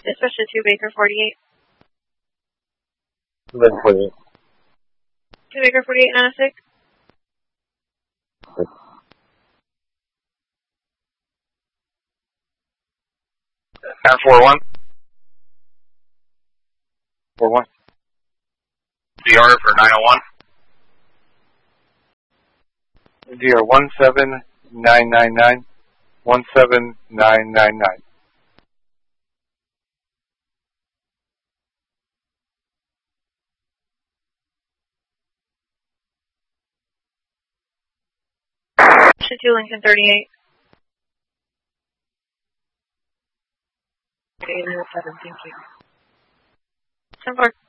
Dispatch 2 Baker 48. 1148. 2 Baker 48, 906. Okay. And 41. 41. DR for 901. DR 17999. 17999. Dispatch 2 Lincoln 38. 807, thank you. 10-4.